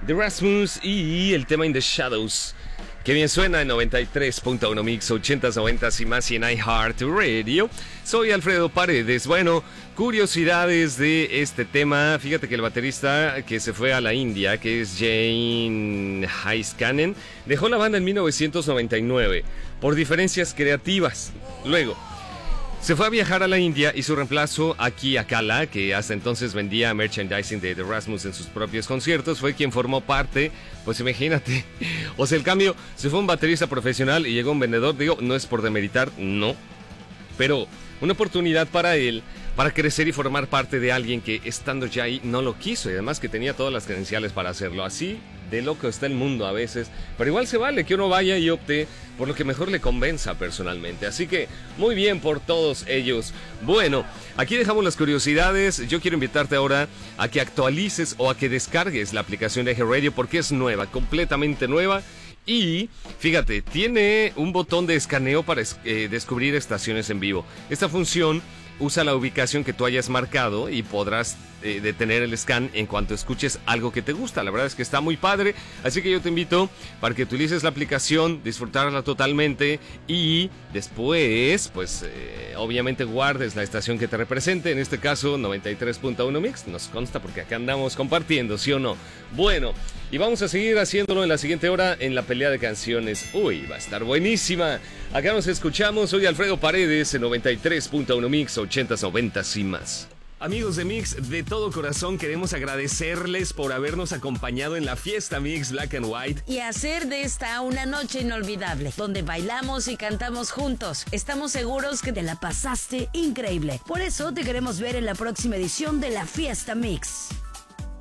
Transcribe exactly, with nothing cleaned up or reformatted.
The Rasmus y el tema In the Shadows. Que bien suena en noventa y tres punto uno Mix, ochentas, noventas y más y en iHeartRadio. Soy Alfredo Paredes. Bueno, curiosidades de este tema. Fíjate que el baterista que se fue a la India, que es Jane Heiskanen, dejó la banda en mil novecientos noventa y nueve por diferencias creativas. Luego se fue a viajar a la India y su reemplazo, Aki Akala, que hasta entonces vendía merchandising de The Rasmus en sus propios conciertos, fue quien formó parte. Pues imagínate, o sea, el cambio, se fue un baterista profesional y llegó un vendedor. Digo, no es por demeritar, no, pero una oportunidad para él, para crecer y formar parte de alguien que estando ya ahí no lo quiso, y además que tenía todas las credenciales para hacerlo. Así de loco está el mundo a veces, pero igual se vale que uno vaya y opte por lo que mejor le convenza personalmente. Así que muy bien por todos ellos. Bueno, aquí dejamos las curiosidades. Yo quiero invitarte ahora a que actualices o a que descargues la aplicación de iHeartRadio porque es nueva, completamente nueva. Y fíjate, tiene un botón de escaneo para eh, descubrir estaciones en vivo. Esta función usa la ubicación que tú hayas marcado y podrás eh, detener el scan en cuanto escuches algo que te gusta. La verdad es que está muy padre, así que yo te invito para que utilices la aplicación, disfrutarla totalmente y después, pues eh, obviamente guardes la estación que te represente, en este caso noventa y tres punto uno Mix, nos consta porque acá andamos compartiendo, ¿sí o no? Bueno, y vamos a seguir haciéndolo en la siguiente hora en la pelea de canciones. Uy, va a estar buenísima. Acá nos escuchamos, soy Alfredo Paredes en noventa y tres punto uno Mix, ochentas, noventas y más. Amigos de Mix, de todo corazón queremos agradecerles por habernos acompañado en la fiesta Mix Black and White y hacer de esta una noche inolvidable, donde bailamos y cantamos juntos. Estamos seguros que te la pasaste increíble. Por eso te queremos ver en la próxima edición de la fiesta Mix.